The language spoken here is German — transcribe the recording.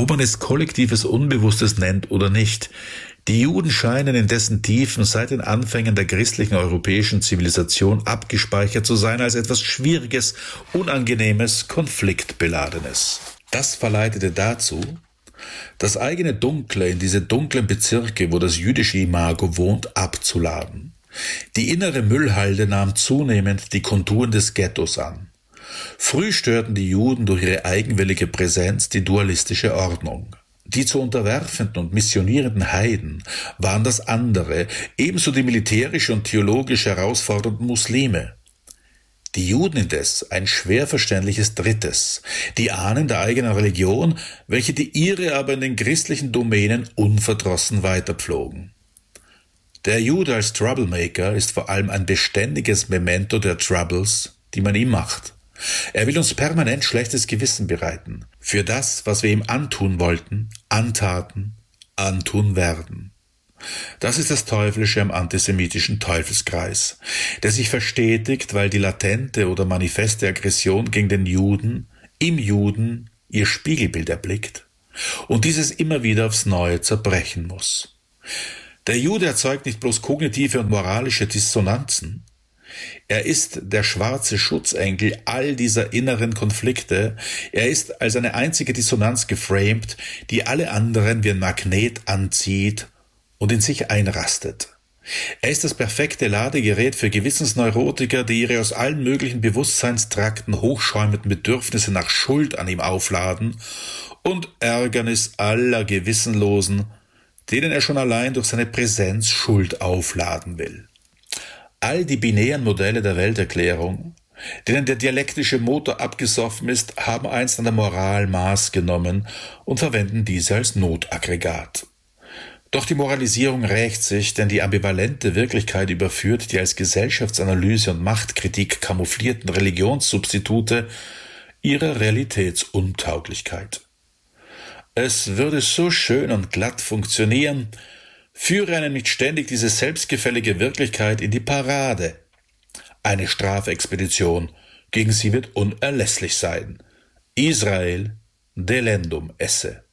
Ob man es kollektives Unbewusstes nennt oder nicht, die Juden scheinen in dessen Tiefen seit den Anfängen der christlichen europäischen Zivilisation abgespeichert zu sein als etwas Schwieriges, Unangenehmes, Konfliktbeladenes. Das verleitete dazu, das eigene Dunkle in diese dunklen Bezirke, wo das jüdische Imago wohnt, abzuladen. Die innere Müllhalde nahm zunehmend die Konturen des Ghettos an. Früh störten die Juden durch ihre eigenwillige Präsenz die dualistische Ordnung. Die zu unterwerfenden und missionierenden Heiden waren das andere, ebenso die militärisch und theologisch herausfordernden Muslime. Die Juden indes ein schwer verständliches Drittes, die Ahnen der eigenen Religion, welche die ihre aber in den christlichen Domänen unverdrossen weiterpflogen. Der Jude als Troublemaker ist vor allem ein beständiges Memento der Troubles, die man ihm macht. Er will uns permanent schlechtes Gewissen bereiten für das, was wir ihm antun wollten, antaten, antun werden. Das ist das Teuflische am antisemitischen Teufelskreis, der sich verstetigt, weil die latente oder manifeste Aggression gegen den Juden im Juden ihr Spiegelbild erblickt und dieses immer wieder aufs Neue zerbrechen muss. Der Jude erzeugt nicht bloß kognitive und moralische Dissonanzen, er ist der schwarze Schutzengel all dieser inneren Konflikte. Er ist als eine einzige Dissonanz geframed, die alle anderen wie ein Magnet anzieht und in sich einrastet. Er ist das perfekte Ladegerät für Gewissensneurotiker, die ihre aus allen möglichen Bewusstseinstrakten hochschäumenden Bedürfnisse nach Schuld an ihm aufladen und Ärgernis aller Gewissenlosen, denen er schon allein durch seine Präsenz Schuld aufladen will. All die binären Modelle der Welterklärung, denen der dialektische Motor abgesoffen ist, haben einst an der Moral Maß genommen und verwenden diese als Notaggregat. Doch die Moralisierung rächt sich, denn die ambivalente Wirklichkeit überführt die als Gesellschaftsanalyse und Machtkritik kamouflierten Religionssubstitute ihrer Realitätsuntauglichkeit. Es würde so schön und glatt funktionieren, führe einen nicht ständig diese selbstgefällige Wirklichkeit in die Parade. Eine Strafexpedition gegen sie wird unerlässlich sein. Israel delendum esse.